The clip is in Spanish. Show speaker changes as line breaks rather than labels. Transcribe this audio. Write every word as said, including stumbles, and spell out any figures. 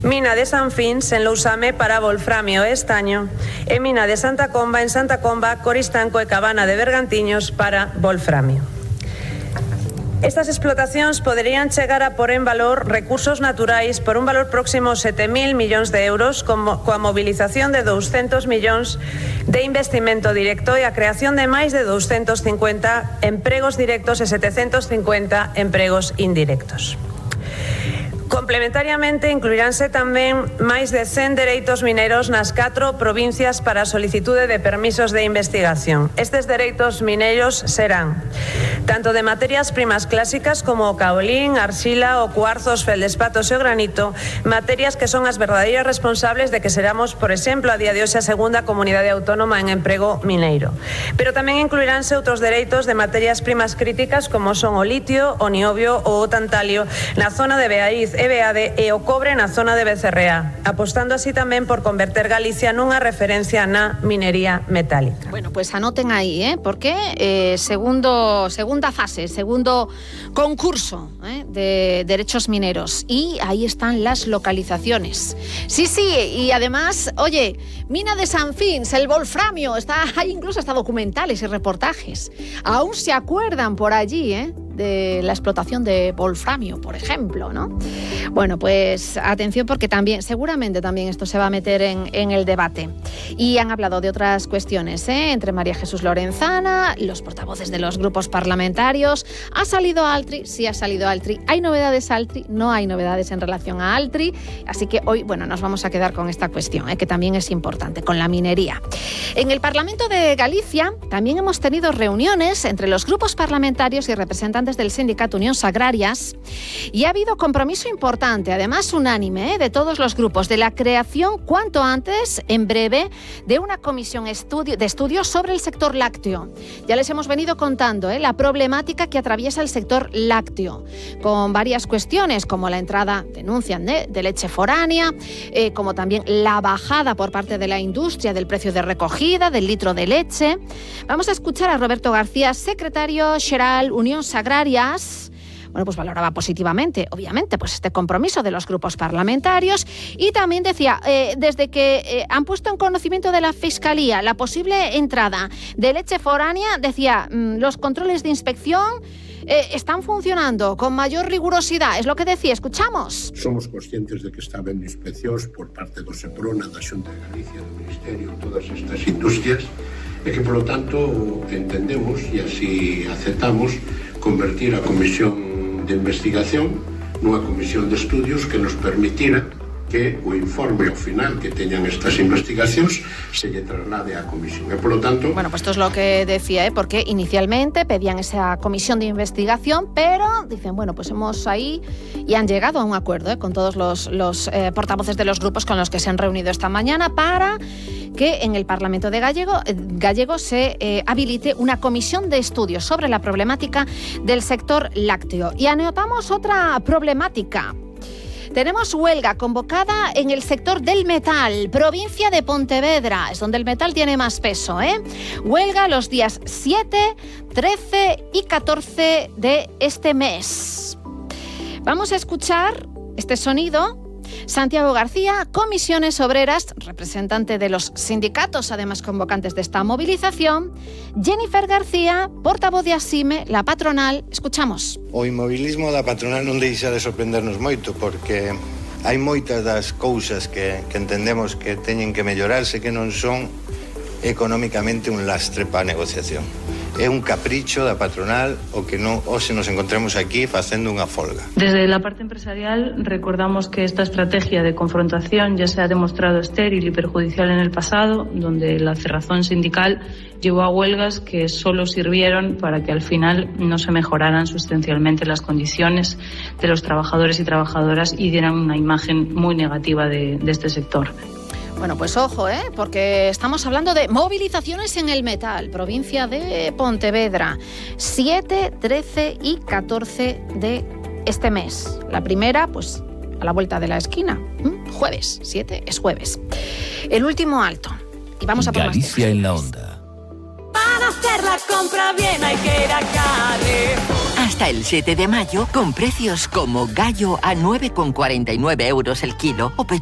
Mina de San Fins en Lousame para Volframio e Estaño e Mina de Santa Comba en Santa Comba, Coristanco e Cabana de Bergantiños para Volframio. Estas explotacións poderían chegar a pôr en valor recursos naturais por un valor próximo aos sete mil millóns de euros como, coa mobilización de douscentos millóns de investimento directo e a creación de máis de douscentos cincuenta empregos directos e setecentos cincuenta empregos indirectos. Complementariamente, incluiránse tamén máis de cen dereitos mineiros nas catro provincias para a solicitude de permisos de investigación. Estes dereitos mineiros serán tanto de materias primas clásicas como o caolín, arxila, o cuarzo, os feldespatos e o granito, materias que son as verdadeiras responsables de que seramos, por exemplo, a día de hoxe a segunda comunidade autónoma en emprego mineiro. Pero tamén incluiránse outros dereitos de materias primas críticas como son o litio, o niobio ou o tantalio na zona de Beaiz e Beade e o cobre na zona de Becerrea, apostando así tamén por converter Galicia nunha referencia na minería metálica.
Bueno, pues anoten aí, ¿eh? Porque eh, segundo, segunda fase, segundo concurso ¿eh? de derechos mineros y ahí están las localizaciones. Sí, sí, y además, oye, Mina de San Fins, el Volframio, está, hay incluso hasta documentales y reportajes. Aún se acuerdan por allí, ¿eh? de la explotación de Volframio, por ejemplo, ¿no? Bueno, pues atención porque también, seguramente también esto se va a meter en, en el debate. Y han hablado de otras cuestiones, ¿eh? Entre María Jesús Lorenzana, los portavoces de los grupos parlamentarios. ¿Ha salido Altri? Sí, ha salido Altri. ¿Hay novedades Altri? No hay novedades en relación a Altri. Así que hoy, bueno, nos vamos a quedar con esta cuestión, ¿eh? que también es importante, con la minería. En el Parlamento de Galicia también hemos tenido reuniones entre los grupos parlamentarios y representantes del sindicato Unións Agrarias y ha habido compromiso importante, además unánime, ¿eh? de todos los grupos, de la creación cuanto antes, en breve, de una comisión estudio, de estudios sobre el sector lácteo. Ya les hemos venido contando ¿eh? la problemática que atraviesa el sector lácteo, con varias cuestiones como la entrada, denuncian, de, de leche foránea, eh, como también la bajada por parte de la industria del precio de recogida del litro de leche. Vamos a escuchar a Roberto García, secretario xeral Unións Agrarias. Bueno, pues valoraba positivamente, obviamente, pues este compromiso de los grupos parlamentarios y también decía, eh, desde que eh, han puesto en conocimiento de la Fiscalía la posible entrada de leche foránea, decía, mmm, los controles de inspección eh, están funcionando con mayor rigurosidad, es lo que decía, escuchamos.
Somos conscientes de que está habendo inspeccións por parte do SEPRONA, da Xunta de Galicia, do Ministerio, todas estas industrias, e que, polo tanto, entendemos e así aceptamos convertir a Comisión de Investigación nunha comisión de estudios que nos permitira que o informe ao final que teñan estas investigacións se lle traslade á comisión. E, polo tanto...
Bueno, pues esto es lo que decía, ¿eh? Porque inicialmente pedían esa comisión de investigación, pero dicen, bueno, pues hemos ahí y han llegado a un acuerdo ¿eh? con todos los, los eh, portavoces de los grupos con los que se han reunido esta mañana para que en el Parlamento de Gallego, eh, Gallego se eh, habilite una comisión de estudios sobre la problemática del sector lácteo. Y anotamos otra problemática. Tenemos huelga convocada en el sector del metal, provincia de Pontevedra, es donde el metal tiene más peso, ¿eh? Huelga los días siete, trece y catorce de este mes. Vamos a escuchar este sonido. Santiago García, Comisiones Obreras, representante de los sindicatos, además convocantes de esta movilización. Jennifer García, portavoz de ASIME, la patronal. Escuchamos.
O inmobilismo da patronal non deixa de sorprendernos moito, porque hai moitas das cousas que, que entendemos que teñen que mellorarse que non son económicamente un lastre para a negociación. É un capricho da patronal o que non hoxe nos encontremos aquí facendo unha folga.
Desde la parte empresarial recordamos que esta estrategia de confrontación ya se ha demostrado estéril y perjudicial en el pasado, donde la cerrazón sindical llevó a huelgas que solo sirvieron para que al final no se mejoraran sustancialmente las condiciones de los trabajadores y trabajadoras y dieran una imagen muy negativa de, de este sector.
Bueno, pues ojo, ¿eh? Porque estamos hablando de movilizaciones en el metal, provincia de Pontevedra, siete, trece y catorce de este mes. La primera, pues, a la vuelta de la esquina, ¿Mm? jueves, siete es jueves. El último alto. Y vamos a por
Galicia en la onda.
Para hacer la compra bien hay que ir a Carrefour.
Hasta el siete de mayo, con precios como gallo a nueve con cuarenta y nueve euros el kilo o